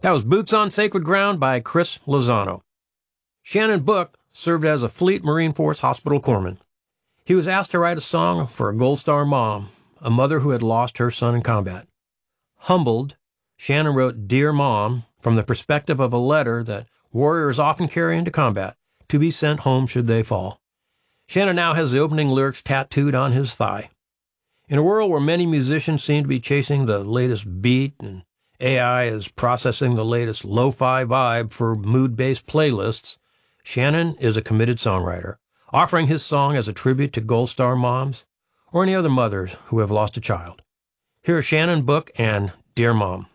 That was Boots on Sacred Ground by Chris Lozano. Shannon Book served as a Fleet Marine Force hospital corpsman. He was asked to write a song for a Gold Star mom, a mother who had lost her son in combat. Humbled, Shannon wrote Dear Mom from the perspective of a letter that warriors often carry into combat, to be sent home should they fall. Shannon now has the opening lyrics tattooed on his thigh. In a world where many musicians seem to be chasing the latest beat and AI is processing the latest lo-fi vibe for mood-based playlists, Shannon is a committed songwriter, offering his song as a tribute to Gold Star moms or any other mothers who have lost a child. Here are Shannon Book and Dear Mom.